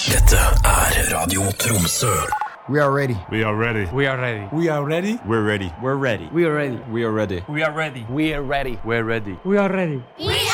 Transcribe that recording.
Dette Radio Tromsø. We are ready. We are ready. We are ready. We are ready. We're ready. We're ready. We are ready. We are ready. We are ready. We are ready. We're ready. We are ready. We